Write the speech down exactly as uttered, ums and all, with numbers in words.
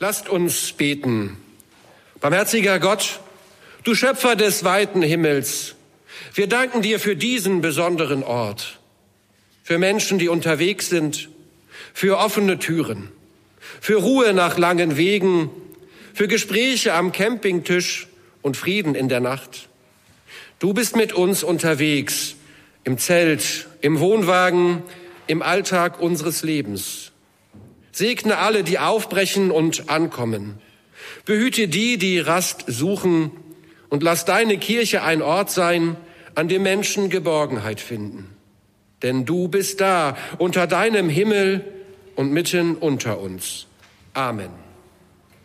Lasst uns beten. Barmherziger Gott, du Schöpfer des weiten Himmels, wir danken dir für diesen besonderen Ort, für Menschen, die unterwegs sind, für offene Türen, für Ruhe nach langen Wegen, für Gespräche am Campingtisch und Frieden in der Nacht. Du bist mit uns unterwegs, im Zelt, im Wohnwagen, im Alltag unseres Lebens. Segne alle, die aufbrechen und ankommen. Behüte die, die Rast suchen, und lass deine Kirche ein Ort sein, an dem Menschen Geborgenheit finden. Denn du bist da, unter deinem Himmel und mitten unter uns. Amen.